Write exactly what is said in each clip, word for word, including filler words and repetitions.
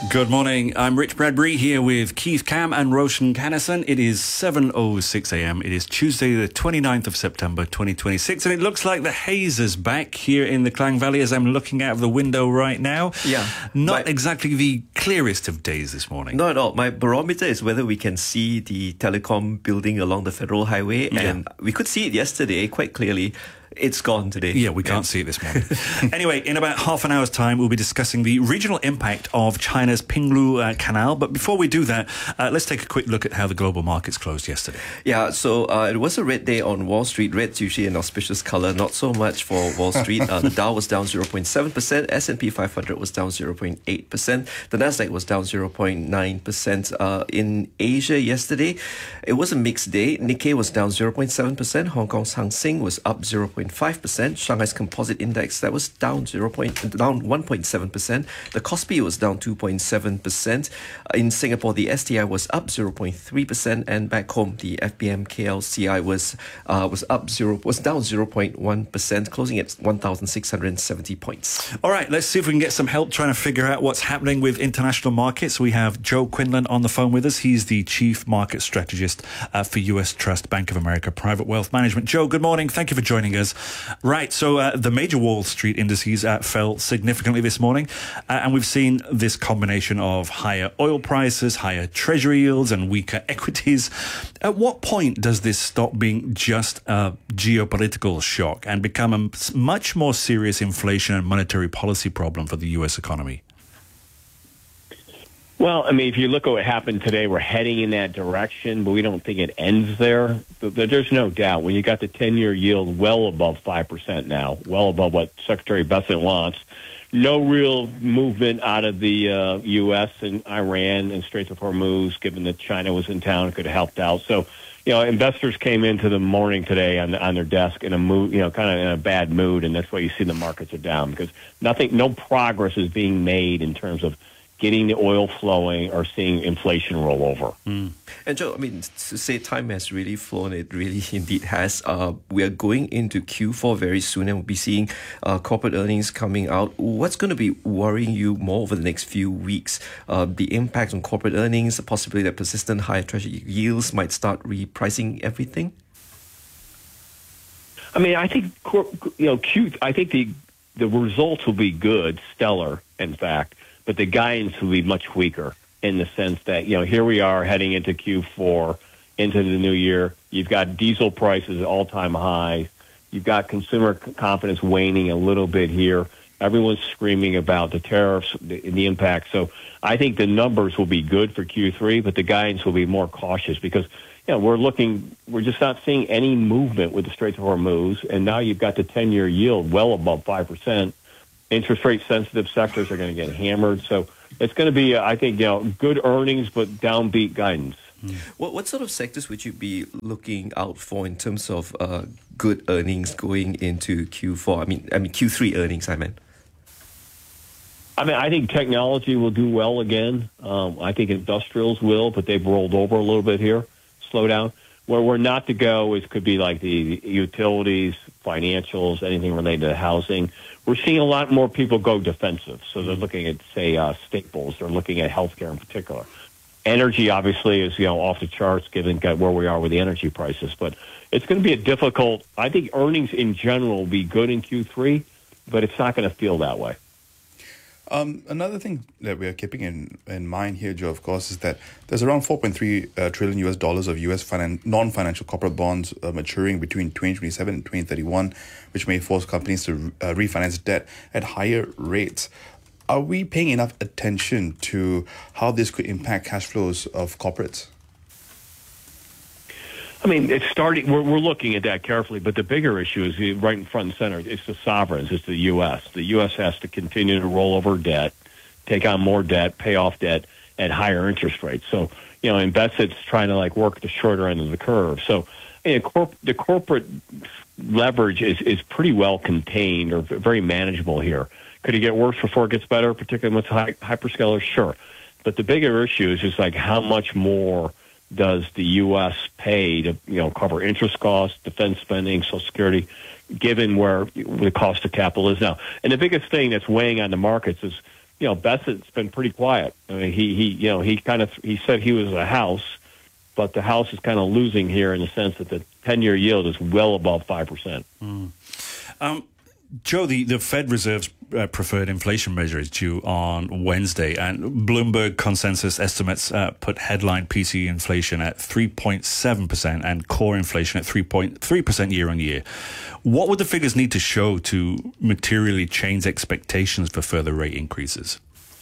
Good morning. I'm Rich Bradbury here with Keith Cam and Roshan Kannison. It is seven oh six a.m. It is Tuesday, the twenty-ninth of September, twenty twenty-six, and it looks like the haze is back here in the Klang Valley as I'm looking out of the window right now. Yeah. Not my, exactly the clearest of days this morning. Not at all. My barometer is whether we can see the telecom building along the Federal Highway, Yeah. and we could see it yesterday quite clearly. It's gone today. Yeah, we can't Yeah. see it this morning. Anyway, in about half an hour's time, we'll be discussing the regional impact of China's Pinglu uh, Canal. But before we do that, uh, let's take a quick look at how the global markets closed yesterday. Yeah, so uh, it was a red day on Wall Street. Red's usually an auspicious color, not so much for Wall Street. Uh, the Dow was down zero point seven percent, S and P five hundred was down zero point eight percent, the Nasdaq was down zero point nine percent. Uh, in Asia yesterday, it was a mixed day. Nikkei was down zero point seven percent, Hong Kong's Hang Seng was up zero point five percent, Shanghai's Composite Index, that was down zero. down one point seven percent. The Kospi was down two point seven percent. In Singapore, the S T I was up zero point three percent, and back home, the F B M K L C I was uh, was up zero was down zero point one percent, closing at one thousand six hundred seventy points. All right, let's see if we can get some help trying to figure out what's happening with international markets. We have Joe Quinlan on the phone with us. He's the Chief Market Strategist uh, for U S Trust Bank of America Private Wealth Management. Joe, good morning. Thank you for joining us. Right, so uh, the major Wall Street indices uh, fell significantly this morning, uh, and we've seen this combination of higher oil prices, higher treasury yields, and weaker equities. At what point does this stop being just a geopolitical shock and become a much more serious inflation and monetary policy problem for the U S economy? Well, I mean, if you look at what happened today, we're heading in that direction, but we don't think it ends there. There's no doubt when you got the ten-year yield well above five percent now, well above what Secretary Bessent wants, no real movement out of the uh, U S and Iran and Straits of Hormuz, given that China was in town, could have helped out. So, you know, investors came into the morning today on on their desk in a mood, you know, kind of in a bad mood, and that's why you see the markets are down, because nothing, no progress is being made in terms of getting the oil flowing or seeing inflation roll over. Mm. And Joe, I mean, to say time has really flown, it really indeed has. Uh, we are going into Q four very soon, and we'll be seeing uh, corporate earnings coming out. What's going to be worrying you more over the next few weeks? Uh, the impact on corporate earnings, the possibility that persistent higher treasury yields might start repricing everything? I mean, I think, you know, Q, I think the the results will be good, stellar, in fact, but the guidance will be much weaker in the sense that, you know, here we are heading into Q four, into the new year. You've got diesel prices at all-time highs. You've got consumer confidence waning a little bit here. Everyone's screaming about the tariffs, the, the impact. So I think the numbers will be good for Q three, but the guidance will be more cautious because, you know, we're looking, we're just not seeing any movement with the Straits of Hormuz, and now you've got the ten-year yield well above five percent. Interest rate sensitive sectors are going to get hammered. So it's going to be, I think, you know, good earnings, but downbeat guidance. Mm. What what sort of sectors would you be looking out for in terms of uh, good earnings going into Q four? I mean, I mean Q three earnings, I meant. I mean, I think technology will do well again. Um, I think industrials will, but they've rolled over a little bit here. Slow down. Where we're not to go is could be like the utilities, financials, anything related to housing. We're seeing a lot more people go defensive. So they're looking at, say, uh, staples. They're looking at healthcare in particular. Energy, obviously, is, you know, off the charts given where we are with the energy prices. But it's going to be a difficult, I think earnings in general will be good in Q three, but it's not going to feel that way. Um, another thing that we are keeping in, in mind here, Joe, of course, is that there's around four point three uh, trillion U S dollars of U S finan- non-financial corporate bonds uh, maturing between twenty twenty-seven and twenty thirty-one, which may force companies to uh, refinance debt at higher rates. Are we paying enough attention to how this could impact cash flows of corporates? I mean, it's starting. We're we're looking at that carefully, but the bigger issue is right in front and center. It's the sovereigns. It's the U S. The U S has to continue to roll over debt, take on more debt, pay off debt at higher interest rates. So, you know, Invested trying to like work the shorter end of the curve. So, you know, corp- the corporate leverage is is pretty well contained or very manageable here. Could it get worse before it gets better, particularly with high, hyperscalers? Sure, but the bigger issue is just like how much more does the U S pay to, you know, cover interest costs, defense spending, Social Security, given where the cost of capital is now? And the biggest thing that's weighing on the markets is you know, Bessett's been pretty quiet. I mean, he, he you know, he kind of, he said he was a house, but the house is kind of losing here in the sense that the ten-year yield is well above five percent. Mm. Um, Joe, the, the Fed Reserve's uh, preferred inflation measure is due on Wednesday, and Bloomberg consensus estimates uh, put headline P C E inflation at three point seven percent and core inflation at three point three percent year on year. What would the figures need to show to materially change expectations for further rate increases?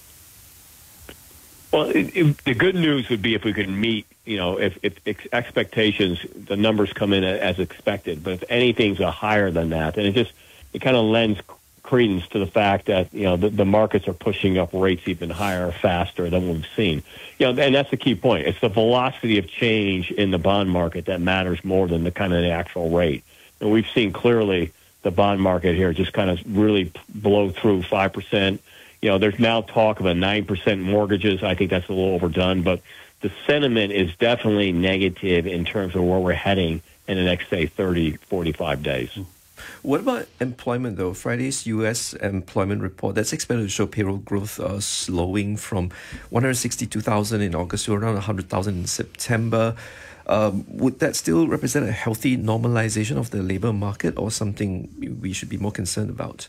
Well, it, it, the good news would be if we could meet, you know, if, if ex- expectations, the numbers come in as expected. But if anything's a higher than that, then it just, it kind of lends credence to the fact that, you know, the, the markets are pushing up rates even higher, faster than we've seen. You know, and that's the key point. It's the velocity of change in the bond market that matters more than the kind of the actual rate. And we've seen clearly the bond market here just kind of really blow through five percent. You know, there's now talk of a nine percent mortgages. I think that's a little overdone, but the sentiment is definitely negative in terms of where we're heading in the next, say, thirty, forty-five days. What about employment, though? Friday's U S employment report, that's expected to show payroll growth uh, slowing from one hundred sixty-two thousand in August to around one hundred thousand in September. Um, would that still represent a healthy normalization of the labor market, or something we should be more concerned about?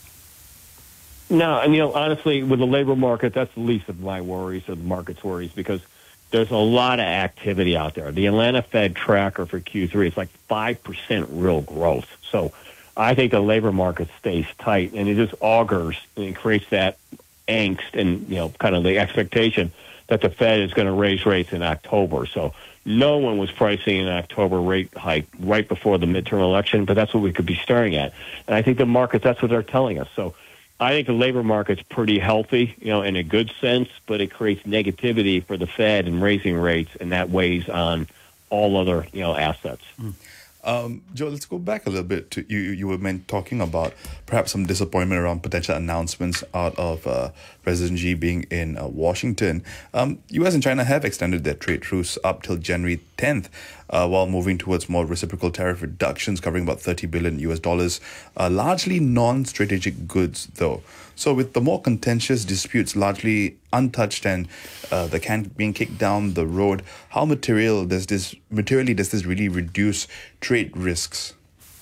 No, and, you know, honestly, with the labor market, that's the least of my worries or the market's worries, because there's a lot of activity out there. The Atlanta Fed tracker for Q three is like five percent real growth. So I think the labor market stays tight, and it just augurs and it creates that angst and, you know, kind of the expectation that the Fed is going to raise rates in October. So no one was pricing an October rate hike right before the midterm election, but that's what we could be staring at. And I think the market, that's what they're telling us. So I think the labor market's pretty healthy, you know, in a good sense, but it creates negativity for the Fed in raising rates, and that weighs on all other, you know, assets. Mm. Um, Joe, let's go back a little bit to you. You were meant talking about perhaps some disappointment around potential announcements out of uh, President Xi being in uh, Washington. Um, U S and China have extended their trade truce up till January tenth, uh, while moving towards more reciprocal tariff reductions covering about thirty billion U S dollars, uh, largely non-strategic goods, though. So with the more contentious disputes largely untouched and uh, the can being kicked down the road, how material does this materially does this really reduce trade risks?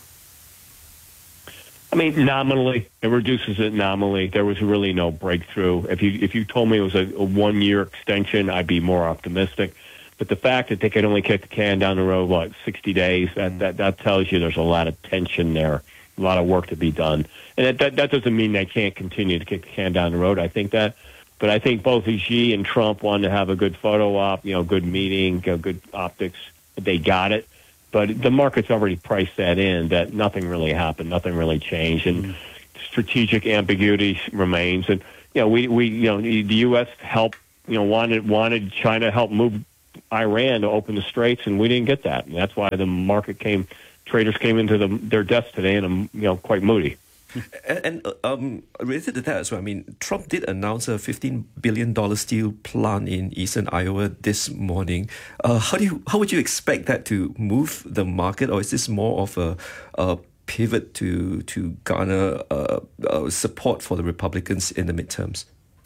I mean, nominally, it reduces it nominally. There was really no breakthrough. If you if you told me it was a, a one-year extension, I'd be more optimistic. But the fact that they could only kick the can down the road, what, sixty days, that, that, that tells you there's a lot of tension there, a lot of work to be done. And that, that, that doesn't mean they can't continue to kick the can down the road. I think that. But I think both Xi and Trump wanted to have a good photo op, you know, good meeting, you know, good optics. They got it. But the market's already priced that in, that nothing really happened, nothing really changed, and mm. strategic ambiguity remains. And, you know, we, we you know, the U S helped, you know, wanted wanted China to help move Iran to open the straits, and we didn't get that. And that's why the market came, traders came into the, their desk today, and, um, you know, quite moody. And, and um, related to that as well, I mean, Trump did announce a fifteen billion dollars steel plant in eastern Iowa this morning. Uh, how do you, how would you expect that to move the market, or is this more of a, a pivot to to garner uh, uh, support for the Republicans in the midterms?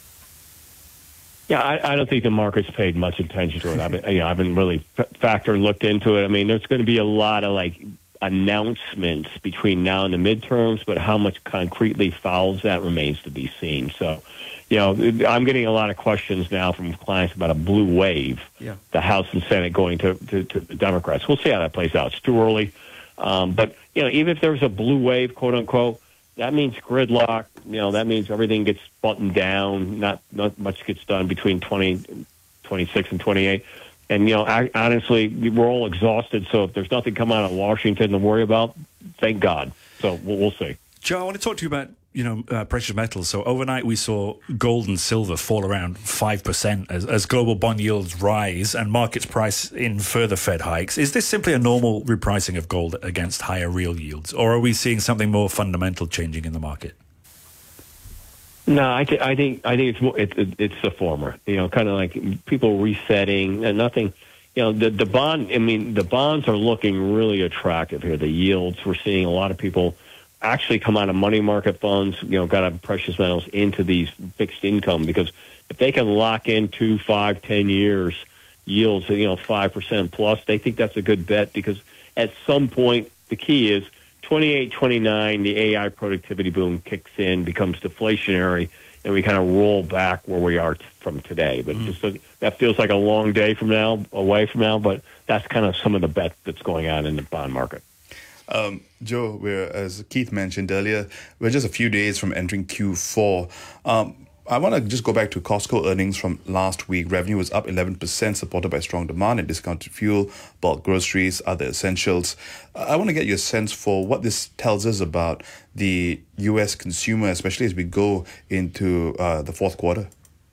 Yeah, I, I don't think the market's paid much attention to it. I've been, you know, I've been really f- factored looked into it. I mean, there's going to be a lot of like announcements between now and the midterms, but how much concretely follows that remains to be seen. So, you know, I'm getting a lot of questions now from clients about a blue wave, yeah. the House and Senate going to, to, to the Democrats. We'll see how that plays out. It's too early. Um, but, you know, even if there's a blue wave, quote unquote, that means gridlock. You know, that means everything gets buttoned down. Not, not much gets done between twenty, twenty-six and twenty-eight. And, you know, I, honestly, we're all exhausted. So if there's nothing coming out of Washington to worry about, thank God. So we'll, we'll see. Joe, I want to talk to you about, you know, uh, precious metals. So overnight we saw gold and silver fall around five percent as, as global bond yields rise and markets price in further Fed hikes. Is this simply a normal repricing of gold against higher real yields, or are we seeing something more fundamental changing in the market? No, I, th- I think I think it's it, it, it's the former. You know, kind of like people resetting and nothing. You know, the the bond. I mean, the bonds are looking really attractive here. The yields, we're seeing a lot of people actually come out of money market funds, you know, got out of precious metals into these fixed income, because if they can lock in two, five, ten years yields, you know, five percent plus, they think that's a good bet, because at some point, the key is twenty-eight, twenty-nine, the A I productivity boom kicks in, becomes deflationary, and we kind of roll back where we are t- from today. But mm. just, uh, that feels like a long day from now, away from now, but that's kind of some of the bet that's going on in the bond market. Um, Joe, we're, as Keith mentioned earlier, we're just a few days from entering Q four. Um, I want to just go back to Costco earnings from last week. Revenue was up eleven percent, supported by strong demand in discounted fuel, bulk groceries, other essentials. I want to get your sense for what this tells us about the U S consumer, especially as we go into uh, the fourth quarter.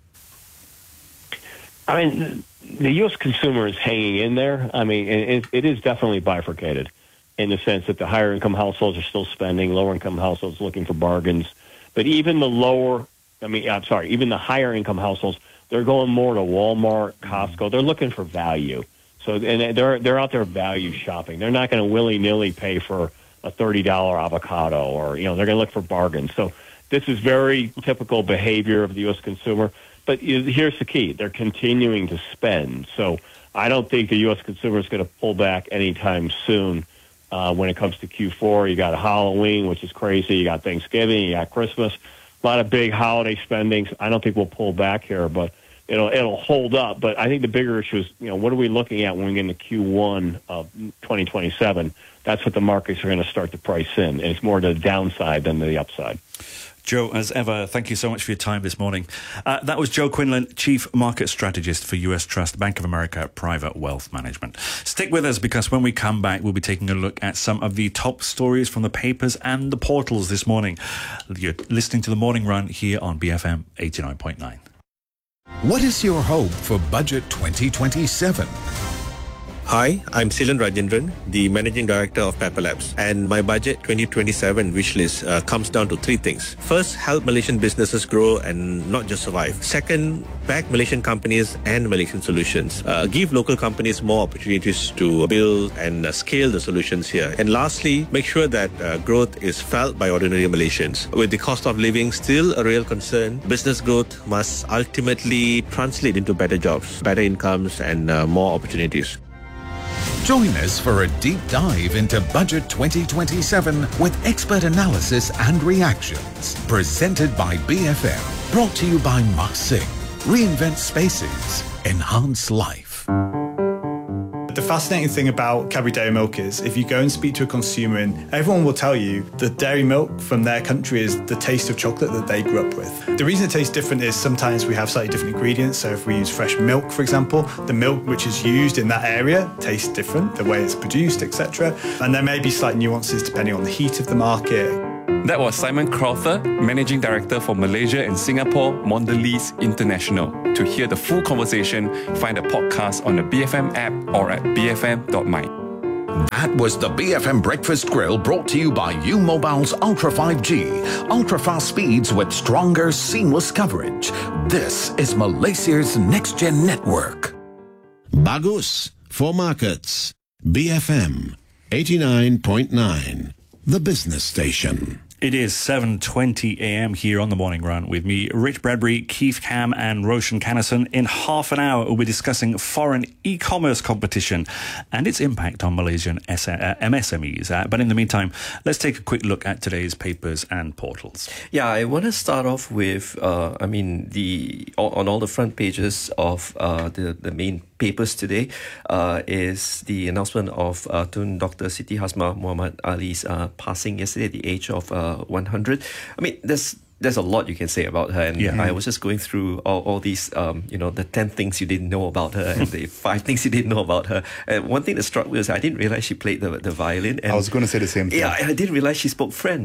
I mean, the U S consumer is hanging in there. I mean, it, it is definitely bifurcated in the sense that the higher income households are still spending, lower income households looking for bargains. But even the lower, I mean, I'm sorry, even the higher income households, they're going more to Walmart, Costco. They're looking for value. So, and they're they're out there value shopping. They're not going to willy-nilly pay for a thirty dollars avocado, or, you know, they're going to look for bargains. So this is very typical behavior of the U S consumer. But here's the key. They're continuing to spend. So I don't think the U S consumer is going to pull back anytime soon. Uh, when it comes to Q four, you got Halloween, which is crazy. You got Thanksgiving. You got Christmas. A lot of big holiday spendings. I don't think we'll pull back here, but it'll it'll hold up. But I think the bigger issue is, you know, what are we looking at when we get into Q one of twenty twenty-seven? That's what the markets are going to start to price in. And it's more to the downside than to the upside. Joe, as ever, thank you so much for your time this morning. Uh, that was Joe Quinlan, Chief Market Strategist for U S Trust, Bank of America Private Wealth Management. Stick with us, because when we come back, we'll be taking a look at some of the top stories from the papers and the portals this morning. You're listening to The Morning Run here on B F M eighty-nine point nine. What is your hope for Budget twenty twenty-seven? Hi, I'm Silan Rajendran, the Managing Director of Pepper Labs, and my Budget twenty twenty-seven wishlist uh, comes down to three things. First, help Malaysian businesses grow and not just survive. Second, back Malaysian companies and Malaysian solutions. Uh, give local companies more opportunities to build and uh, scale the solutions here. And lastly, make sure that uh, growth is felt by ordinary Malaysians. With the cost of living still a real concern, business growth must ultimately translate into better jobs, better incomes, and uh, more opportunities. Join us for a deep dive into Budget twenty twenty-seven with expert analysis and reactions. Presented by B F M. Brought to you by Mak Singh. Reinvent spaces. Enhance life. The fascinating thing about Cadbury Dairy Milk is if you go and speak to a consumer, and everyone will tell you that dairy milk from their country is the taste of chocolate that they grew up with. The reason it tastes different is sometimes we have slightly different ingredients. So if we use fresh milk, for example, the milk which is used in that area tastes different, the way it's produced, et cetera. And there may be slight nuances depending on the heat of the market. That was Simon Crowther, Managing Director for Malaysia and Singapore Mondelez International. To hear the full conversation, find a podcast on the B F M app or at b f m dot my. That was the B F M Breakfast Grill, brought to you by U Mobile's Ultra five G. Ultra fast speeds with stronger, seamless coverage. This is Malaysia's next-gen network. Bagus for markets. B F M eighty-nine point nine, the business station. It is seven twenty a m here on The Morning Run with me, Rich Bradbury, Keith Cam and Roshan Kannison. In half an hour, we'll be discussing foreign e-commerce competition and its impact on Malaysian M S M Es. Uh, but in the meantime, let's take a quick look at today's papers and portals. Yeah, I want to start off with, uh, I mean, the on all the front pages of uh, the, the main papers today uh, is the announcement of uh, Tun Doctor Siti Hasmah Muhammad Ali's uh, passing yesterday at the age of uh, one hundred. I mean, there's there's a lot you can say about her, and yeah. I was just going through all, all these, um, you know, the ten things you didn't know about her and the five things you didn't know about her. And one thing that struck me was I didn't realize she played the, the violin. And I was going to say the same thing. Yeah, I didn't realize she spoke French.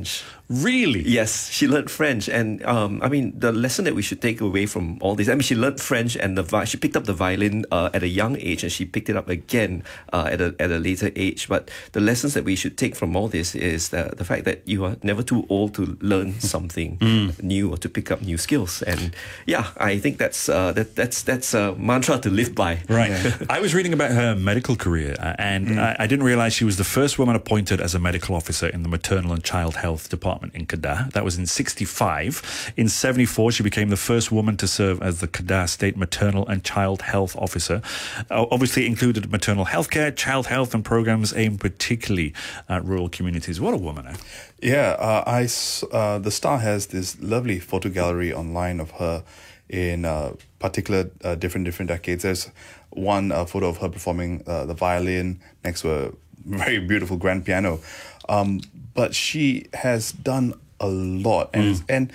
Really? Yes, she learned French, and um, I mean the lesson that we should take away from all this. I mean, she learned French, and the vi- she picked up the violin uh, at a young age, and she picked it up again uh, at a at a later age. But the lessons that we should take from all this is that the fact that you are never too old to learn something mm. new or to pick up new skills. And yeah, I think that's uh, that that's that's a mantra to live by. Right. Yeah. I was reading about her medical career, uh, and mm. I, I didn't realize she was the first woman appointed as a medical officer in the maternal and child health department in Kedah. That was in sixty-five. In seventy-four, she became the first woman to serve as the Kedah State Maternal and Child Health Officer. Uh, obviously included maternal health care, child health, and programs aimed particularly at rural communities. What a woman, eh? Yeah, uh, I, uh, the Star has this lovely photo gallery online of her in uh, particular uh, different different decades. There's one uh, photo of her performing uh, the violin next to a very beautiful grand piano. Um, but she has done a lot, and mm. and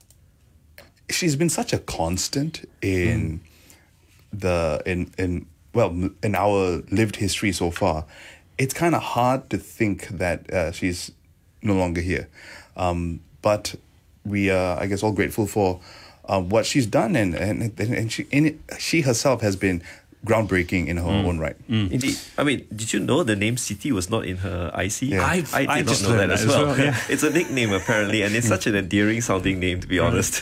she's been such a constant in mm. the in in well in our lived history so far. It's kind of hard to think that uh, she's no longer here, um, but we are, I guess, all grateful for uh, what she's done, and and and she in it, she herself has been groundbreaking in her mm. own right. Mm. Indeed. I mean, did you know the name Siti was not in her I C? Yeah. I, I did I not just know that, that as well. well yeah. It's a nickname apparently, and it's such an endearing sounding name, to be honest.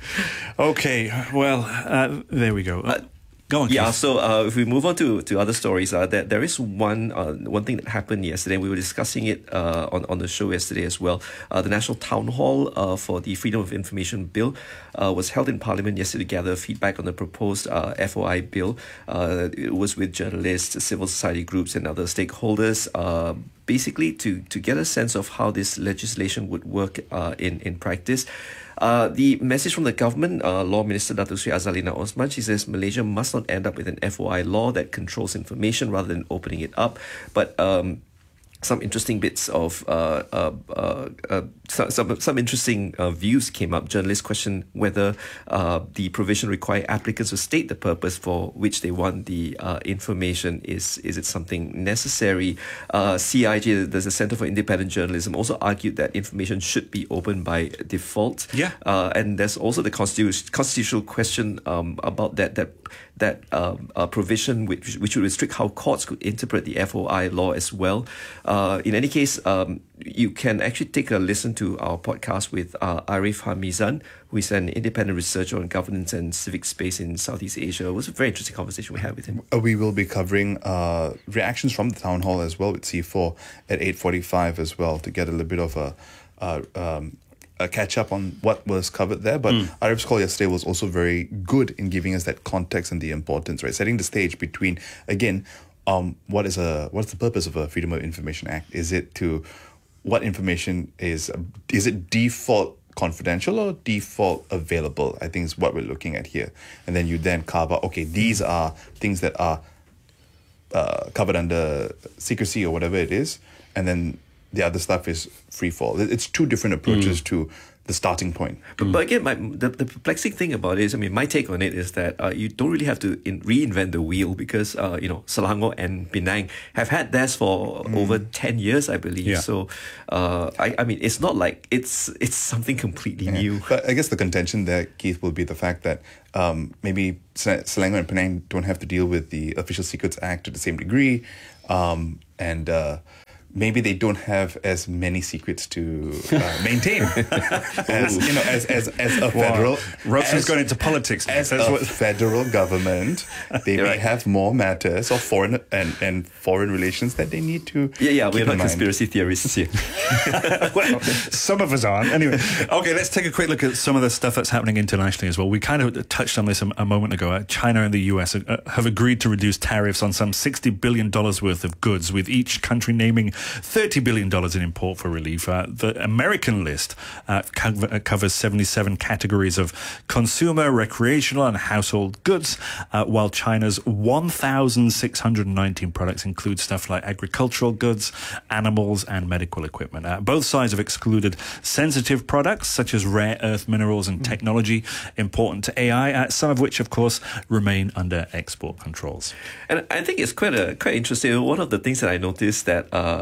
Okay, well, uh, there we go. Uh, Go on, yeah, Keith. so uh, if we move on to, to other stories, uh, there, there is one uh, one thing that happened yesterday. We were discussing it uh, on, on the show yesterday as well. Uh, the National Town Hall uh, for the Freedom of Information Bill uh, was held in Parliament yesterday to gather feedback on the proposed uh, F O I bill. Uh, it was with journalists, civil society groups, and other stakeholders. Uh, basically, to, to get a sense of how this legislation would work uh, in, in practice. Uh, the message from the government, uh, Law Minister Datuk Sri Azalina Osman, she says Malaysia must not end up with an F O I law that controls information rather than opening it up. But um, some interesting bits of uh, uh, uh, uh, some, some some interesting uh, views came up. Journalists questioned whether uh, the provision require applicants to state the purpose for which they want the uh, information. Is is it something necessary? Uh, C I J, there's a Centre for Independent Journalism, also argued that information should be open by default. Yeah, uh, and there's also the constitu- constitutional question um, about that that that um, uh, provision which which would restrict how courts could interpret the F O I law as well. Uh, in any case, um, you can actually take a listen to our podcast with uh, Arif Hamizan, who is an independent researcher on governance and civic space in Southeast Asia. It was a very interesting conversation we had with him. We will be covering uh, reactions from the town hall as well with C four at eight forty-five as well to get a little bit of a, uh, um, a catch up on what was covered there. But mm. Arif's call yesterday was also very good in giving us that context and the importance, right? Setting the stage between, again, um, what is a what's the purpose of a Freedom of Information Act? Is it to what information is is it default confidential or default available? I think is what we're looking at here. And then you then carve out, okay, these are things that are uh, covered under secrecy or whatever it is, and then the other stuff is free fall. It's two different approaches mm. to the starting point. But, mm. but again, my, the, the perplexing thing about it is, I mean, my take on it is that uh, you don't really have to in, reinvent the wheel because, uh, you know, Selangor and Penang have had theirs for mm. over ten years, I believe. Yeah. So, uh, I, I mean, it's not like it's it's something completely yeah. new. But I guess the contention there, Keith, will be the fact that um, maybe Selangor and Penang don't have to deal with the Official Secrets Act to the same degree. Um, and... Uh, Maybe they don't have as many secrets to uh, maintain as you know, as as as a federal. Wow. Robson's gone into politics. As That's a what... federal government, they may right. have more matters or foreign and, and foreign relations that they need to. Yeah, yeah, we're not mind. conspiracy theorists here. Well, some of us aren't. Anyway, okay, let's take a quick look at some of the stuff that's happening internationally as well. We kind of touched on this a, a moment ago. China and the U S uh, have agreed to reduce tariffs on some sixty billion dollars worth of goods, with each country naming thirty billion dollars in import for relief. Uh, the American list uh, co- covers seventy-seven categories of consumer, recreational and household goods, uh, while China's one thousand six hundred nineteen products include stuff like agricultural goods, animals and medical equipment. Uh, both sides have excluded sensitive products such as rare earth minerals and technology important to A I, uh, some of which, of course, remain under export controls. And I think it's quite a quite interesting. One of the things that I noticed that uh,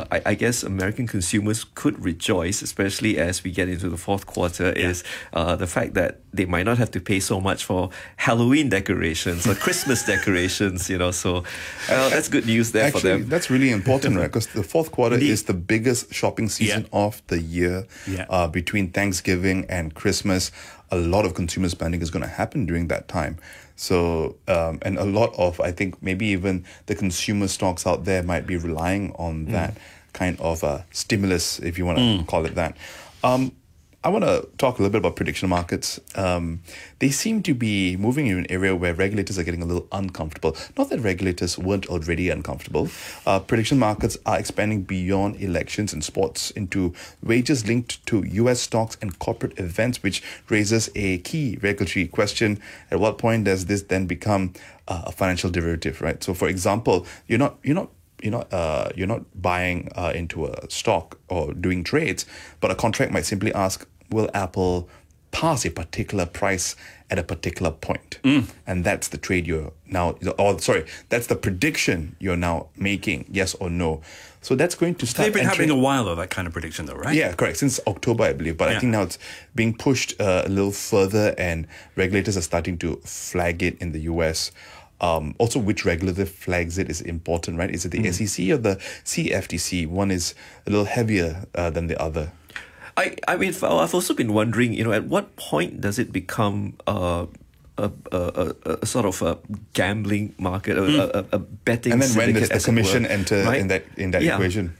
uh, I, I guess American consumers could rejoice, especially as we get into the fourth quarter, yeah. is uh, the fact that they might not have to pay so much for Halloween decorations or Christmas decorations, you know, so uh, that's good news there Actually, for them. That's really important, right? Because the fourth quarter Indeed. is the biggest shopping season yeah. of the year. Yeah. Uh, between Thanksgiving and Christmas, a lot of consumer spending is going to happen during that time. So, um, and a lot of, I think, maybe even the consumer stocks out there might be relying on mm. that kind of uh, stimulus, if you want to mm. call it that. Um, I want to talk a little bit about prediction markets. Um, they seem to be moving in an area where regulators are getting a little uncomfortable. Not that regulators weren't already uncomfortable. Uh, prediction markets are expanding beyond elections and sports into wages linked to U S stocks and corporate events, which raises a key regulatory question. At what point does this then become uh, a financial derivative, right? So, for example, you're not you're not You're not, uh, you're not buying uh, into a stock or doing trades, but a contract might simply ask, will Apple pass a particular price at a particular point? Mm. And that's the trade you're now, or sorry, that's the prediction you're now making, yes or no. So that's going to start. They've been entering... having a while, though, that kind of prediction, though, right? Yeah, correct. Since October, I believe. But yeah. I think now it's being pushed uh, a little further, and regulators are starting to flag it in the U S. Um, also, which regulator flags it is important, right? Is it the mm. S E C or the C F T C? One is a little heavier uh, than the other. I, I mean, I've also been wondering, you know, at what point does it become uh, a, a, a, a sort of a gambling market, mm. a, a, a betting and then when does the commission were, enter right? in that in that yeah. equation?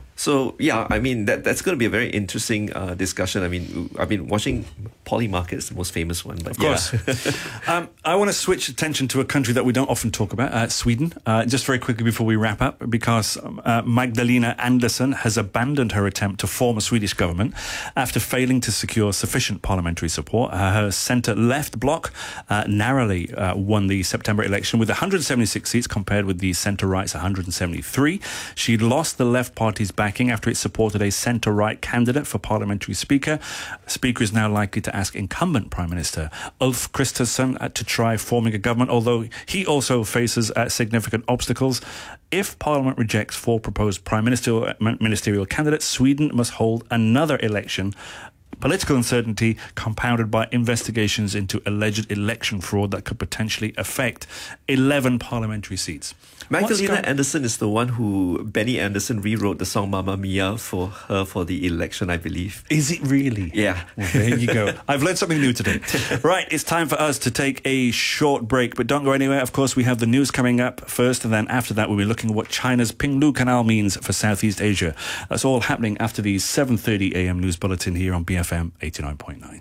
So yeah, I mean that that's going to be a very interesting uh, discussion. I mean, I've been watching Polymarket, is the most famous one, but of course. Yeah. um, I want to switch attention to a country that we don't often talk about, uh, Sweden. Uh, just very quickly before we wrap up, because uh, Magdalena Andersson has abandoned her attempt to form a Swedish government after failing to secure sufficient parliamentary support. Uh, her centre-left bloc uh, narrowly uh, won the September election with one hundred seventy-six seats compared with the centre-right's one hundred seventy-three. She'd lost the left party's backing after it supported a centre-right candidate for parliamentary speaker. The speaker is now likely to ask incumbent Prime Minister Ulf Kristersson uh, to try forming a government, although he also faces uh, significant obstacles. If Parliament rejects four proposed Prime Ministerial, ministerial candidates, Sweden must hold another election. Political uncertainty compounded by investigations into alleged election fraud that could potentially affect eleven parliamentary seats. Magdalena Andersson is the one who Benny Anderson rewrote the song Mamma Mia for her for the election, I believe. Is it really? Yeah. Well, there you go. I've learned something new today. Right, it's time for us to take a short break, but don't go anywhere. Of course, we have the news coming up first, and then after that, we'll be looking at what China's Pinglu Canal means for Southeast Asia. That's all happening after the seven thirty a m news bulletin here on B F M eighty-nine point nine.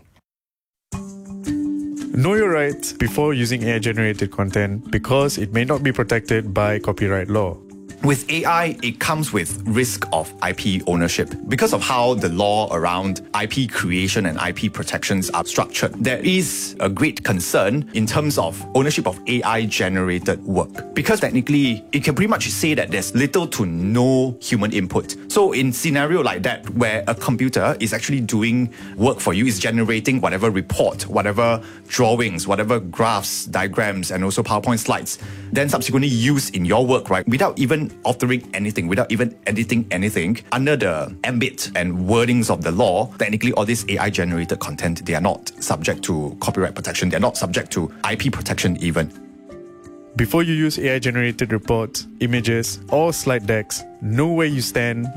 Know your rights before using A I-generated content because it may not be protected by copyright law. With A I, it comes with risk of I P ownership. Because of how the law around I P creation and I P protections are structured, there is a great concern in terms of ownership of A I-generated work. Because technically, it can pretty much say that there's little to no human input. So in scenario like that, where a computer is actually doing work for you, is generating whatever report, whatever drawings, whatever graphs, diagrams, and also PowerPoint slides, then subsequently used in your work, right, without even altering anything, without even editing anything, under the ambit and wordings of the law, technically all this A I-generated content, they are not subject to copyright protection, they're not subject to I P protection even. Before you use A I-generated reports, images, or slide decks, know where you stand